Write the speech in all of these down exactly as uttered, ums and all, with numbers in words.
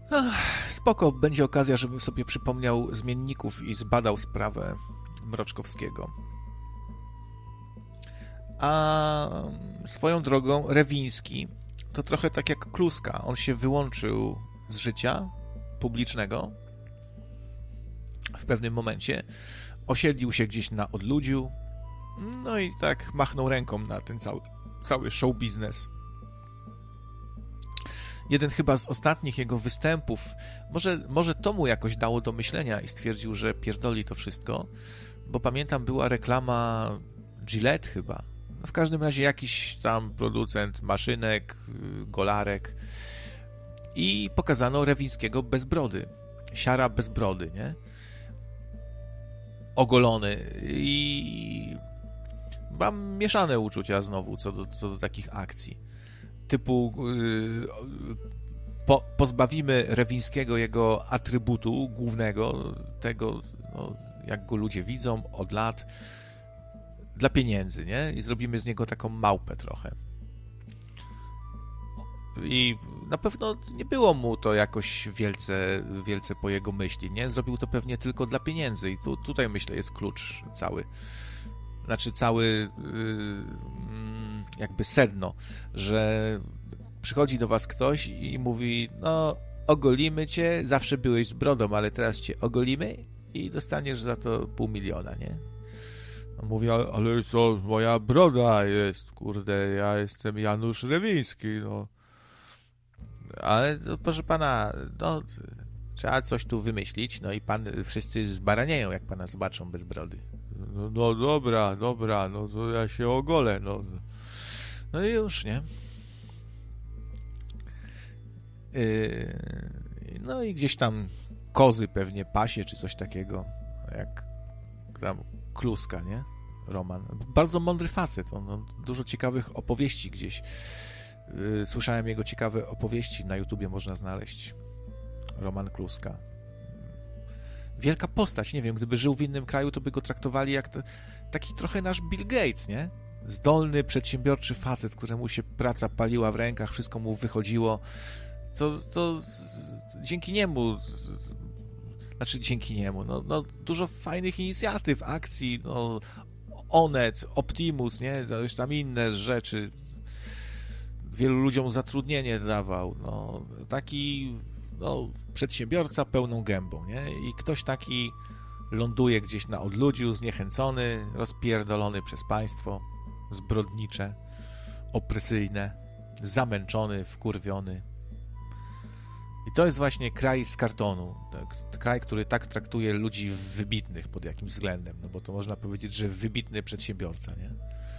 Ach, spoko, będzie okazja, żebym sobie przypomniał zmienników i zbadał sprawę Mroczkowskiego. A swoją drogą Rewiński to trochę tak jak Kluska. On się wyłączył z życia publicznego w pewnym momencie, osiedlił się gdzieś na odludziu, no i tak machnął ręką na ten cały, cały show biznes. Jeden chyba z ostatnich jego występów, może, może to mu jakoś dało do myślenia i stwierdził, że pierdoli to wszystko, bo pamiętam, była reklama Gillette chyba. No w każdym razie jakiś tam producent maszynek, golarek i pokazano Rewińskiego bez brody. Siara bez brody, nie? Ogolony i mam mieszane uczucia znowu co do, co do takich akcji. Typu yy, po, pozbawimy Rewińskiego jego atrybutu głównego, tego, no, jak go ludzie widzą od lat, dla pieniędzy, nie? I zrobimy z niego taką małpę trochę. I na pewno nie było mu to jakoś wielce, wielce po jego myśli, nie? Zrobił to pewnie tylko dla pieniędzy i tu, tutaj, myślę, jest klucz cały. Znaczy cały yy, jakby sedno, że przychodzi do was ktoś i mówi, no ogolimy cię, zawsze byłeś z brodą, ale teraz cię ogolimy i dostaniesz za to pół miliona, nie? Mówi, ale co, moja broda jest, kurde, ja jestem Janusz Rewiński, no. Ale no, proszę pana, no, trzeba coś tu wymyślić, no i pan, wszyscy zbaranieją, jak pana zobaczą bez brody. No, no dobra, dobra, no to ja się ogolę, no. No i już, nie? Yy, no i gdzieś tam kozy pewnie pasie, czy coś takiego, jak tam Kluska, nie? Roman. Bardzo mądry facet, on, on dużo ciekawych opowieści gdzieś. Yy, słyszałem jego ciekawe opowieści, na YouTubie można znaleźć. Roman Kluska. Wielka postać, nie wiem, gdyby żył w innym kraju, to by go traktowali jak to, taki trochę nasz Bill Gates, nie? Zdolny, przedsiębiorczy facet, któremu się praca paliła w rękach, wszystko mu wychodziło. To, to dzięki niemu, znaczy dzięki niemu, no, no dużo fajnych inicjatyw, akcji, no Onet, Optimus, nie? To już tam inne rzeczy. Wielu ludziom zatrudnienie dawał, no taki no, przedsiębiorca pełną gębą, nie? I ktoś taki ląduje gdzieś na odludziu, zniechęcony, rozpierdolony przez państwo, zbrodnicze, opresyjne, zamęczony, wkurwiony. I to jest właśnie kraj z kartonu. Kraj, który tak traktuje ludzi wybitnych pod jakimś względem, no bo to można powiedzieć, że wybitny przedsiębiorca, nie?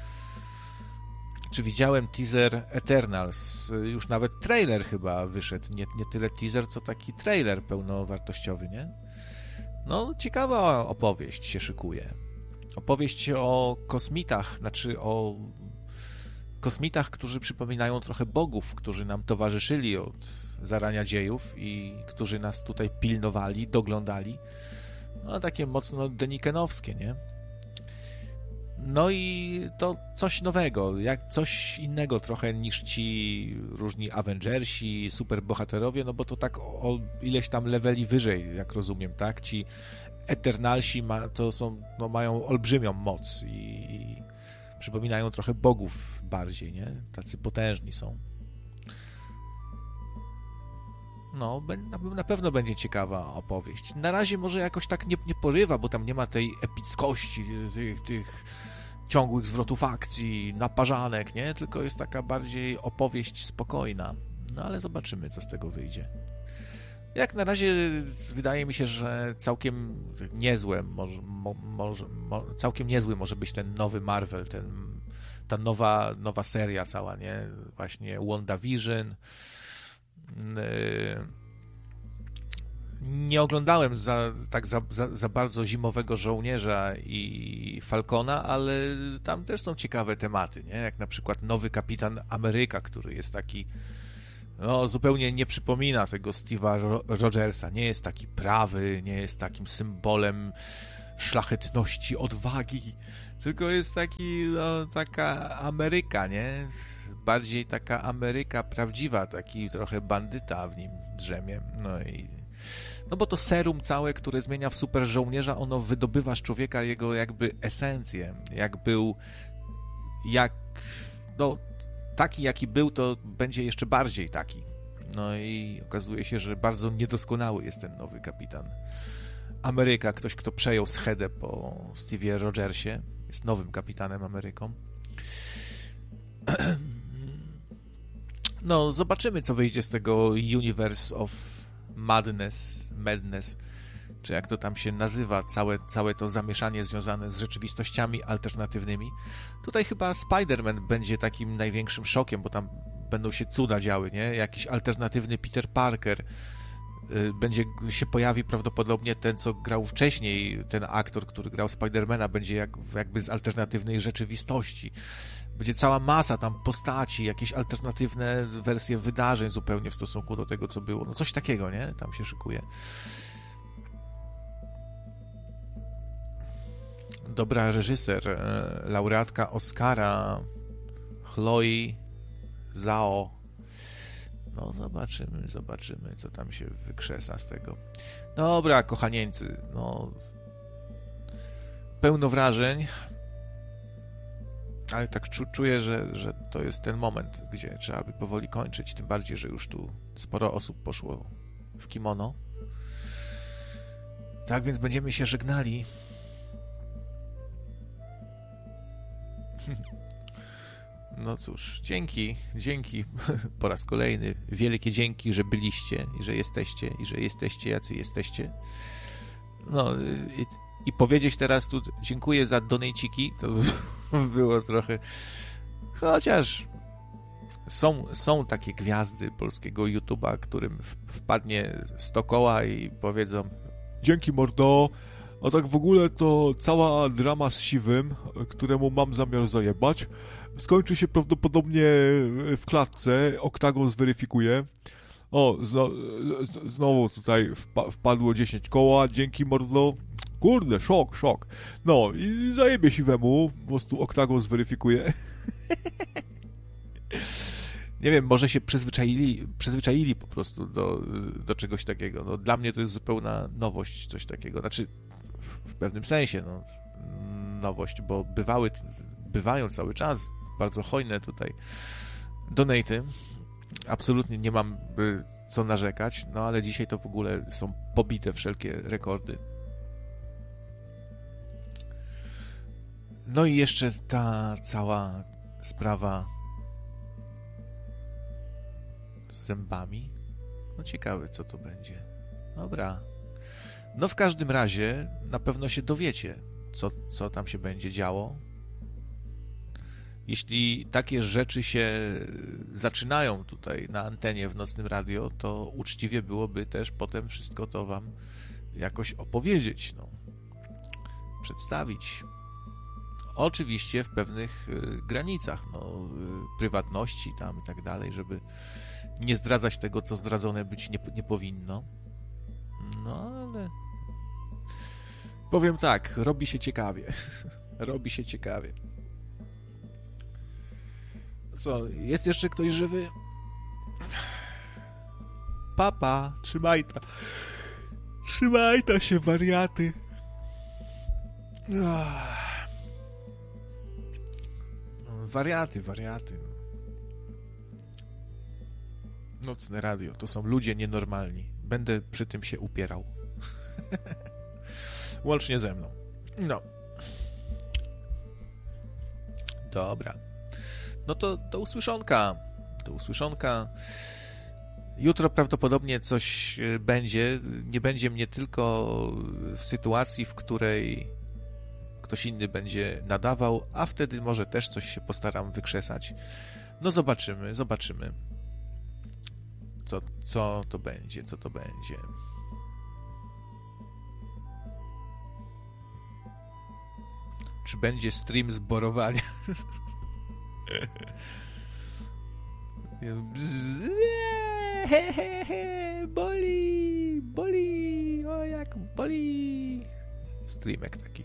Czy widziałem teaser Eternals? Już nawet trailer chyba wyszedł. Nie, nie tyle teaser, co taki trailer pełnowartościowy, nie? No, ciekawa opowieść się szykuje. Opowieść o kosmitach, znaczy o kosmitach, którzy przypominają trochę bogów, którzy nam towarzyszyli od zarania dziejów i którzy nas tutaj pilnowali, doglądali. No, takie mocno denikenowskie, nie? No i to coś nowego, jak coś innego trochę niż ci różni Avengersi, superbohaterowie, no bo to tak o ileś tam leveli wyżej, jak rozumiem, tak? Ci Eternalsi ma, to są, no mają olbrzymią moc i, i przypominają trochę bogów bardziej, nie? Tacy potężni są. No, na pewno będzie ciekawa opowieść. Na razie może jakoś tak nie, nie porywa, bo tam nie ma tej epickości, tych, tych ciągłych zwrotów akcji, naparzanek, nie? Tylko jest taka bardziej opowieść spokojna. No, ale zobaczymy, co z tego wyjdzie. Jak na razie wydaje mi się, że całkiem niezłe może, mo, może, mo, całkiem niezły może być ten nowy Marvel, ten, ta nowa, nowa seria cała, nie? Właśnie WandaVision. Nie oglądałem za, tak za, za, za bardzo Zimowego Żołnierza i Falcona, ale tam też są ciekawe tematy, nie? Jak na przykład nowy Kapitan Ameryka, który jest taki, no, zupełnie nie przypomina tego Steve'a Rogersa, nie jest taki prawy, nie jest takim symbolem szlachetności, odwagi, tylko jest taki, no, taka Ameryka, nie? Bardziej taka Ameryka prawdziwa, taki trochę bandyta w nim drzemie. No i no bo to serum całe, które zmienia w super żołnierza, ono wydobywa z człowieka jego jakby esencję. Jak był, jak, no, taki jaki był, to będzie jeszcze bardziej taki. No i okazuje się, że bardzo niedoskonały jest ten nowy kapitan Ameryka, ktoś, kto przejął schedę po Steve'ie Rogersie, jest nowym kapitanem Ameryką. No, zobaczymy, co wyjdzie z tego Universe of Madness, Madness, czy jak to tam się nazywa, całe, całe to zamieszanie związane z rzeczywistościami alternatywnymi. Tutaj chyba Spider-Man będzie takim największym szokiem, bo tam będą się cuda działy, nie? Jakiś alternatywny Peter Parker, będzie się pojawi prawdopodobnie ten, co grał wcześniej, ten aktor, który grał Spidermana, będzie jak, jakby z alternatywnej rzeczywistości. Będzie cała masa tam postaci, jakieś alternatywne wersje wydarzeń zupełnie w stosunku do tego, co było. No coś takiego, nie? Tam się szykuje. Dobra reżyser, laureatka Oscara Chloe Zhao. No zobaczymy, zobaczymy, co tam się wykrzesa z tego. Dobra, kochanieńcy, no pełno wrażeń, ale tak czu, czuję, że, że to jest ten moment, gdzie trzeba by powoli kończyć, tym bardziej, że już tu sporo osób poszło w kimono. Tak więc będziemy się żegnali. No cóż, dzięki, dzięki po raz kolejny, wielkie dzięki, że byliście i że jesteście i że jesteście jacy jesteście. No i, i powiedzieć teraz tu dziękuję za donejciki, to było trochę, chociaż są, są takie gwiazdy polskiego YouTube'a, którym wpadnie sto koła i powiedzą dzięki mordo, a tak w ogóle to cała drama z Siwym, któremu mam zamiar zajebać, skończy się prawdopodobnie w klatce, Oktagon zweryfikuje. O, zno, z, znowu tutaj wpa, wpadło dziesięć koła, dzięki mordo. Kurde, szok, szok. No i zajebie Siwemu, po prostu Oktagon zweryfikuje. Nie wiem, może się przyzwyczaili, przyzwyczaili po prostu do, do czegoś takiego. No, dla mnie to jest zupełna nowość, coś takiego. Znaczy, w, w pewnym sensie, no, nowość, bo bywały, bywają cały czas bardzo hojne tutaj donaty. Absolutnie nie mam co narzekać, no ale dzisiaj to w ogóle są pobite wszelkie rekordy. No i jeszcze ta cała sprawa z zębami. No ciekawe, co to będzie. Dobra. No w każdym razie na pewno się dowiecie, co, co tam się będzie działo. Jeśli takie rzeczy się zaczynają tutaj na antenie w Nocnym Radio, to uczciwie byłoby też potem wszystko to wam jakoś opowiedzieć, no. Przedstawić. Oczywiście w pewnych y, granicach, no, y, prywatności tam i tak dalej, żeby nie zdradzać tego, co zdradzone być nie, nie powinno. No, ale powiem tak, robi się ciekawie. robi się ciekawie. Co, jest jeszcze ktoś żywy? Papa, trzymaj ta. Trzymaj ta się, wariaty. Wariaty, wariaty. Nocne Radio, to są ludzie nienormalni. Będę przy tym się upierał. Łącznie ze mną. No. Dobra. No to do usłyszonka. Do usłyszonka. Jutro prawdopodobnie coś będzie. Nie będzie mnie tylko w sytuacji, w której ktoś inny będzie nadawał, a wtedy może też coś się postaram wykrzesać. No zobaczymy, zobaczymy. Co, co to będzie, co to będzie. Czy będzie stream z borowania? He, he, he, boli, boli, o jak boli. Stream streamek taki.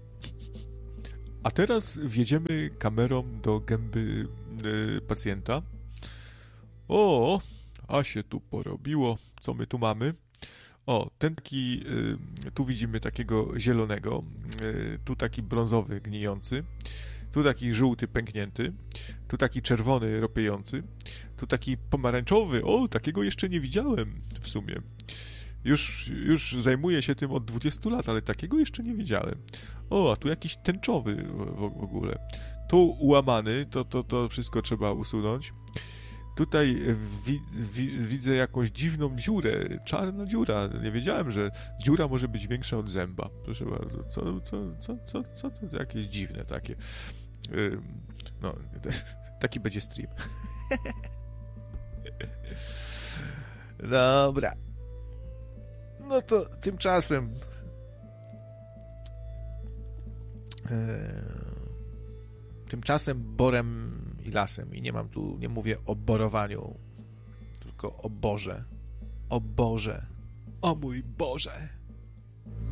A teraz wjedziemy kamerą do gęby y, pacjenta. O, a się tu porobiło. Co my tu mamy? O, ten taki, y, tu widzimy takiego zielonego, y, tu taki brązowy, gnijący, tu taki żółty, pęknięty, tu taki czerwony, ropiejący, tu taki pomarańczowy. O, takiego jeszcze nie widziałem w sumie. Już, już zajmuję się tym od dwudziestu lat, ale takiego jeszcze nie widziałem. O, a tu jakiś tęczowy w, w ogóle. Tu ułamany, to, to, to wszystko trzeba usunąć. Tutaj wi, wi, widzę jakąś dziwną dziurę, czarna dziura. Nie wiedziałem, że dziura może być większa od zęba. Proszę bardzo, co, co, co, co, co to jakieś dziwne takie. Yy, no, taki będzie stream. Dobra. No to tymczasem yy, tymczasem borem i lasem i nie mam tu, nie mówię o borowaniu, tylko o Boże. O Boże. O mój Boże.